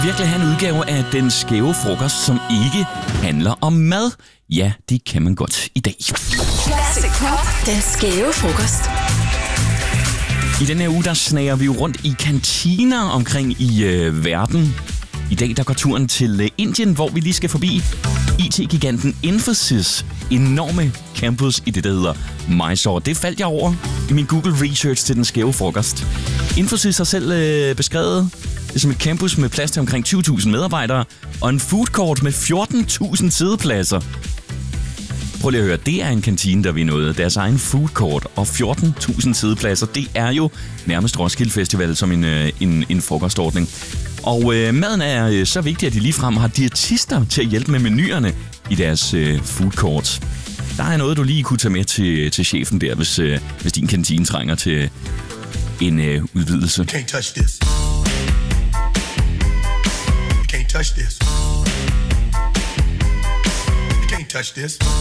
virkelig have en udgave af Den Skæve Frokost, som ikke handler om mad? Ja, det kan man godt i dag. Classic Pop. Den Skæve Frokost. I denne her uge, der snager vi jo rundt i kantiner omkring i verden. I dag, der går turen til Indien, hvor vi lige skal forbi IT-giganten Infosys enorme campus i det, der hedder Mysore. Det faldt jeg over i min Google Research til Den Skæve Frokost. Infosys har selv beskrevet det som et campus med plads til omkring 20.000 medarbejdere og en food court med 14.000 siddepladser. Prøv lige at høre, det er en kantine, der vi nåede. Deres egen food court og 14.000 siddepladser. Det er jo nærmest Roskilde Festival som en frokostordning. Og maden er så vigtig, at de ligefrem har diætister til at hjælpe med menuerne i deres food court. Der er noget, du lige kunne tage med til chefen der, hvis din kantine trænger til en udvidelse. You can't touch this. You can't touch this. You can't touch this.